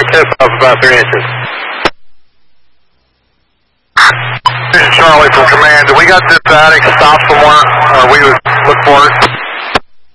tip off about 3 inches. This is Charlie from command. Do we got this attic stopped somewhere? We would look for it.